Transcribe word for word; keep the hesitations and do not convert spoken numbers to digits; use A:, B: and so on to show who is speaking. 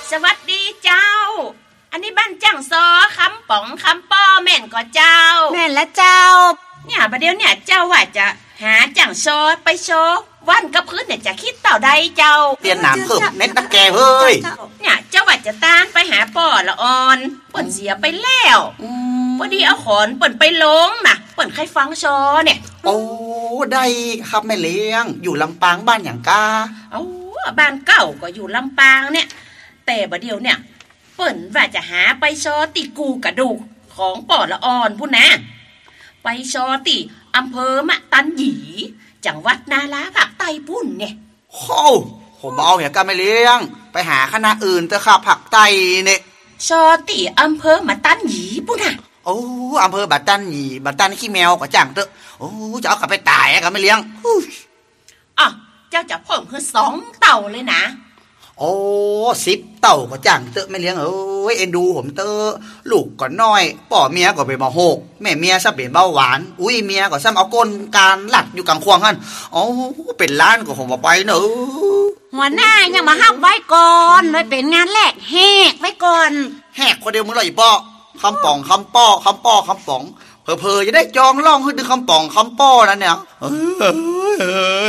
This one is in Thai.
A: สวัสดีเจ้าอันนี้บ้านจ้างซอคำป๋องคำป้อแม่นก็เจ้า
B: แม่นละเจ้า
A: เนี่ยประเดี๋ยวเนี่ยเจ้าว่าจะหาจ้างซอไปโชว์วันกับพื้นเนี่ยจะคิดต่อใดเจ้า
C: เตียนหนามเพิ่มเน็ตตะแกเฮ้ย
A: เนี่ยเจ้าว่าจะตานไปหาป่อละอ่อนเปิ่นเสียไปแล้วพอดีเอาขอนเปิ่นไปลงน่ะเปิ่นใครฟังซอเนี่ย
C: โอ้ได้ครับแม่เลี้ยงอยู่ลำปางบ้านอย่างกา
A: เอ้าบ้านเก่าก็อยู่ลำปางเนี่ยแต่บัดเดียวเนี่ยเปิ่นว่าจะหาไปซอติกูกระดูกของป่อละอ่อนพู้นนะไปซอติอำเภอมะตันหยีจังหวัดนาราภาคใต้ปุ่นเนี่ย
C: โอ้ผมเอาอย่างกันไม่เลี้ยงไปหาคณะอื่นเถอะค่ะผักไตเนี่ย
A: ซอติอำเภอมะตันหยีปุ่นน่ะ
C: โอ้อำเภอบัตตันหยีบัตตันขี้แมวก็จังเถอะโอ้จะเอากลับไปตายกันไม่เลี้ยง
A: อ๋อเจ้าจะเพิ่มคือสองเต่าเลยนะ
C: โอ้สิบเต่าก็จังเตอะไม่เลี้ยงเอ้ยเอ็นดูผมเตอะลูกก็น้อยป่อเมียก็ไปมาโหกแม่เมียซะเป็นเบาหวานอุ้ยเมียก็ซ้ำเอาก้นการหลัดอยู่กลางควงฮั่นโอ้เป็นล้านก็ผมมาไปเนอะ
B: หัวหน้ายังมาหักไว้ก่อนไว้เป็นงานแรกแหกไว้ก่อน
C: แหกคนเดียวมึงเลยป่อคำป่องคำป้อคำป้อคำป่องเพอเพอจะได้จองล่องให้ดึงคำป่องคำป้อนั่นเนี่ย